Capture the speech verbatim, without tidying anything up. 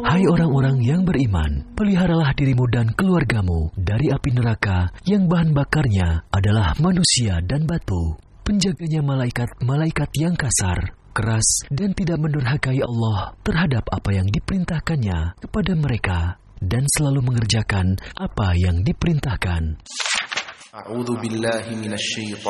Hai orang-orang yang beriman, peliharalah dirimu dan keluargamu dari api neraka yang bahan bakarnya adalah manusia dan batu. Penjaganya malaikat-malaikat yang kasar, keras, dan tidak mendurhakai Allah terhadap apa yang diperintahkannya kepada mereka, dan selalu mengerjakan apa yang diperintahkan. A'udzu billahi minasyaitonir